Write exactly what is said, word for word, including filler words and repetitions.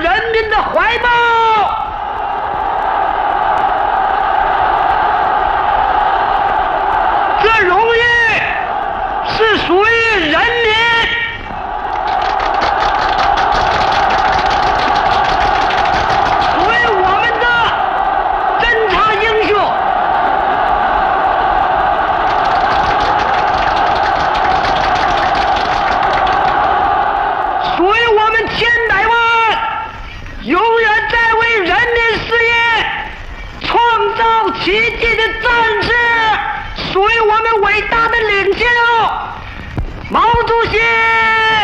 人民的怀抱。这荣誉是属于人民。属于我们的侦察英雄。属于我们千百万永远在为人民事业创造奇迹的战士，属于我们伟大的领袖毛主席。